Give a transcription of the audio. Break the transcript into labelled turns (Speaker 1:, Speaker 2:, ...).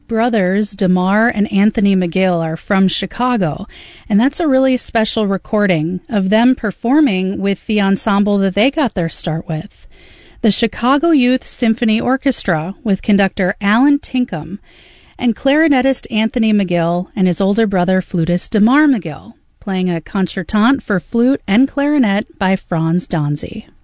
Speaker 1: brothers, Damar and Anthony McGill, are from Chicago, and that's a really special recording of them performing with the ensemble that they got their start with. The Chicago Youth Symphony Orchestra with conductor Alan Tinkham and clarinetist Anthony McGill and his older brother flutist Damar McGill, playing a concertante for flute and clarinet by Franz Donzy.